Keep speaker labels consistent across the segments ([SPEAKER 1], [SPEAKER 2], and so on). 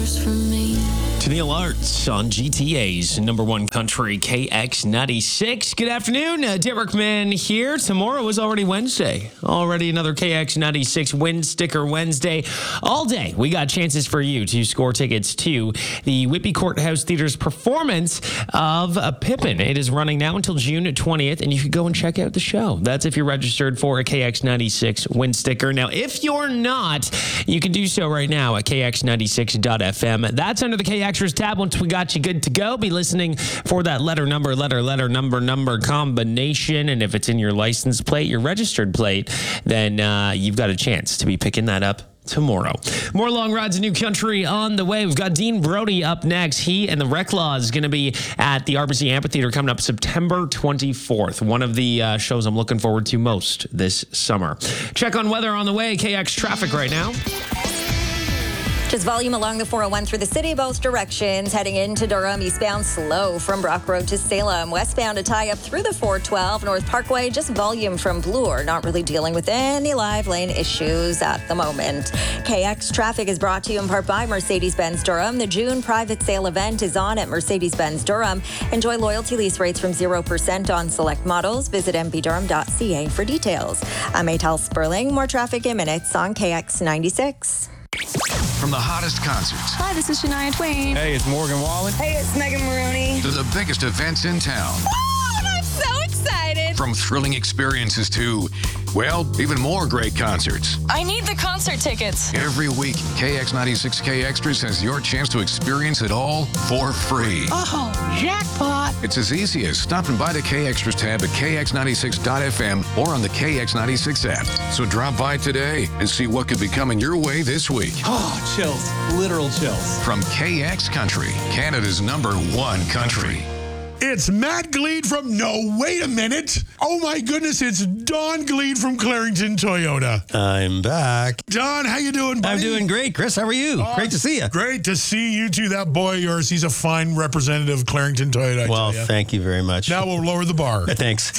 [SPEAKER 1] yours for me.
[SPEAKER 2] Tennille Arts on GTA's number one country, KX96. Good afternoon. Derek Mann here. Tomorrow is already Wednesday. Already another KX96 Win Sticker Wednesday. All day, we got chances for you to score tickets to the Whitby Courthouse Theater's performance of Pippin. It is running now until June 20th, and you can go and check out the show. That's if you're registered for a KX96 Win Sticker. Now, if you're not, you can do so right now at KX96.FM. That's under the KX tab. Once we got you good to go, be listening for that letter number combination. And if it's in your license plate, your registered plate, then you've got a chance to be picking that up tomorrow. More Long Rides in New Country on the way. We've got Dean Brody up next. He and the Wreck Laws is going to be at the RBC Amphitheater coming up September 24th. One of the shows I'm looking forward to most this summer. Check on weather on the way. KX traffic right now.
[SPEAKER 3] Just volume along the 401 through the city, both directions. Heading into Durham, eastbound slow from Brock Road to Salem. Westbound a tie up through the 412 North Parkway. Just volume from Bloor. Not really dealing with any live lane issues at the moment. KX traffic is brought to you in part by Mercedes-Benz Durham. The June private sale event is on at Mercedes-Benz Durham. Enjoy loyalty lease rates from 0% on select models. Visit mbdurham.ca for details. I'm Atal Sperling. More traffic in minutes on KX 96.
[SPEAKER 4] From the hottest concerts.
[SPEAKER 5] Hi, this is Shania Twain.
[SPEAKER 6] Hey, it's Morgan Wallen.
[SPEAKER 5] Hey, it's Megan Maroney.
[SPEAKER 4] To the biggest events in town.
[SPEAKER 5] Oh, I'm so excited.
[SPEAKER 4] From thrilling experiences to, well, even more great concerts.
[SPEAKER 5] I need the concert tickets.
[SPEAKER 4] Every week, KX96K Extras has your chance to experience it all for free.
[SPEAKER 7] Oh, jackpot.
[SPEAKER 4] It's as easy as stopping by the K Extras tab at KX96.FM or on the KX96 app. So drop by today and see what could be coming your way this week.
[SPEAKER 6] Oh, chills. Literal chills.
[SPEAKER 4] From KX Country, Canada's number one country.
[SPEAKER 8] It's Matt Gleed from wait a minute. Oh my goodness, it's Don Gleed from Clarington Toyota.
[SPEAKER 9] I'm back.
[SPEAKER 8] Don, how you doing, buddy?
[SPEAKER 9] I'm doing great, Chris. How are you? Great to see you.
[SPEAKER 8] Great to see you too. That boy of yours, he's a fine representative of Clarington Toyota.
[SPEAKER 9] Well, thank you very much.
[SPEAKER 8] Now we'll lower the bar.
[SPEAKER 9] Thanks.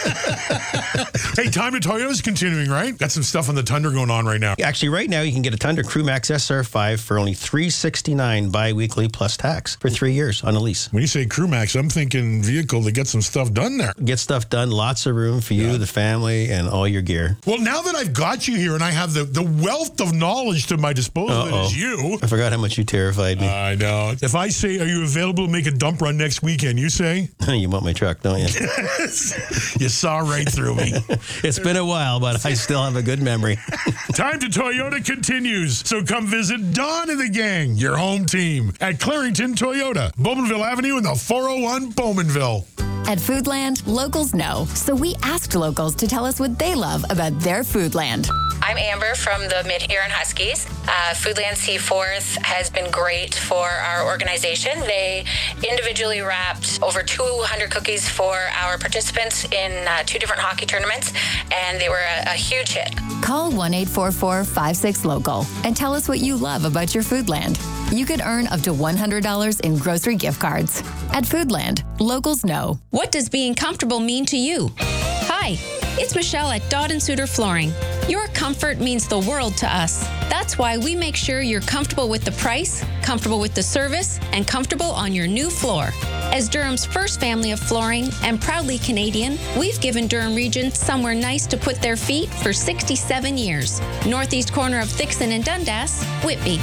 [SPEAKER 8] Hey, Time to Toyota's continuing, right? Got some stuff on the Tundra going on right now.
[SPEAKER 9] Actually, right now you can get a Tundra Crew Max SR5 for only $369 bi-weekly plus tax for 3 years on a lease.
[SPEAKER 8] When you say Crew Max, I'm thinking vehicle to get some stuff done there.
[SPEAKER 9] Get stuff done. Lots of room for you, the family, and all your gear.
[SPEAKER 8] Well, now that I've got you here and I have the wealth of knowledge to my disposal that is you.
[SPEAKER 9] I forgot how much you terrified me.
[SPEAKER 8] I know. If I say, are you available to make a dump run next weekend, you say?
[SPEAKER 9] You want my truck, don't you?
[SPEAKER 8] You saw right through me.
[SPEAKER 9] It's been a while, but I still have a good memory.
[SPEAKER 8] Time to Toyota continues. So come visit Don and the gang, your home team, at Clarington Toyota, Bowmanville Avenue in the 401 Bowmanville.
[SPEAKER 10] At Foodland, locals know, so we asked locals to tell us what they love about their Foodland.
[SPEAKER 11] I'm Amber from the Mid-Huron Huskies. Foodland Seaforth has been great for our organization. They individually wrapped over 200 cookies for our participants in 2 different hockey tournaments, and they were a huge hit.
[SPEAKER 10] Call 1-844-56-LOCAL and tell us what you love about your Foodland. You could earn up to $100 in grocery gift cards. At Foodland, locals know.
[SPEAKER 12] What does being comfortable mean to you? Hi, it's Michelle at Dodd & Suter Flooring. Your comfort means the world to us. That's why we make sure you're comfortable with the price, comfortable with the service, and comfortable on your new floor. As Durham's first family of flooring and proudly Canadian, we've given Durham Region somewhere nice to put their feet for 67 years. Northeast corner of Thixon and Dundas, Whitby.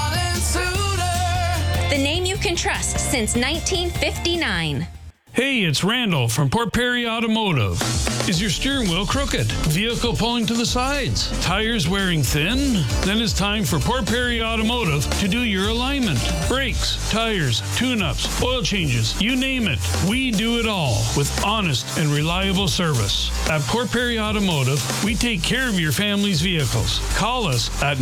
[SPEAKER 12] The name you can trust since 1959.
[SPEAKER 13] Hey, it's Randall from Port Perry Automotive. Is your steering wheel crooked? Vehicle pulling to the sides? Tires wearing thin? Then it's time for Port Perry Automotive to do your alignment. Brakes, tires, tune-ups, oil changes, you name it. We do it all with honest and reliable service. At Port Perry Automotive, we take care of your family's vehicles. Call us at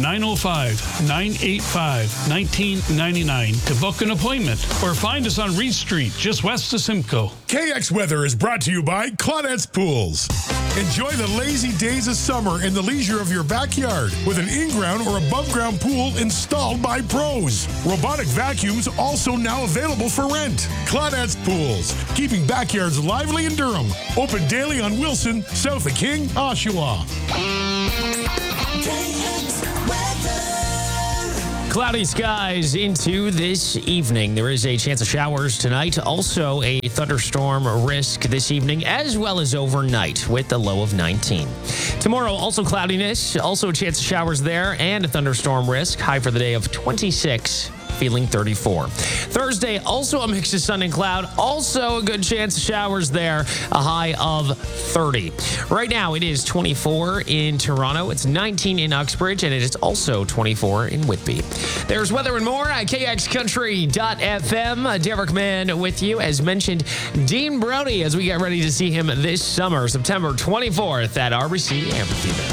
[SPEAKER 13] 905-985-1999 to book an appointment or find us on Reed Street, just west of Simcoe.
[SPEAKER 8] KX Weather is brought to you by Claudette's Pools. Enjoy the lazy days of summer in the leisure of your backyard with an in-ground or above-ground pool installed by pros. Robotic vacuums also now available for rent. Claudette's Pools, keeping backyards lively in Durham. Open daily on Wilson, south of King, Oshawa.
[SPEAKER 2] Cloudy skies into this evening. There is a chance of showers tonight. Also a thunderstorm risk this evening, as well as overnight with a low of 19. Tomorrow, also cloudiness. Also a chance of showers there and a thunderstorm risk. High for the day of 26. Feeling 34. Thursday, also a mix of sun and cloud. Also a good chance of showers there. A high of 30. Right now, it is 24 in Toronto. It's 19 in Uxbridge, and it is also 24 in Whitby. There's weather and more at KXCountry.fm. Derek Mann with you. As mentioned, Dean Brody as we get ready to see him this summer, September 24th at RBC Amphitheater.